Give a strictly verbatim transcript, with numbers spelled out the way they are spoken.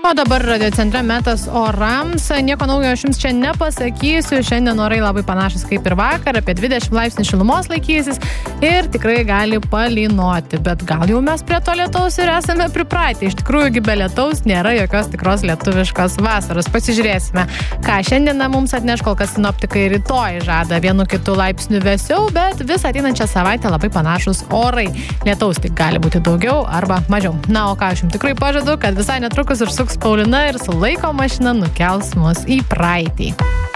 O dabar radio centre metas orams. Nieko naujo aš jums čia nepasakysiu. Šiandien orai labai panašus kaip ir vakar, apie dvidešimt laipsnių šilumos laikysis ir tikrai gali palynoti. Bet gal jau mes prie to lietaus ir esame pripratę. Iš tikrųjų, be lietaus nėra jokios tikros lietuviškos vasaros. Pasižiūrėsime, ką šiandieną mums atneš, kol kas sinoptikai rytoj žada vienu kitu laipsniu vėsiau, bet vis ateinančią savaitę labai panašus orai. Lietaus tik gali būti daugiau arba mažiau. Na, o ką aš jums tikrai pažadu, kad visai netrukus užsuks Paulina ir su laiko mašina nukels mus į praeitį.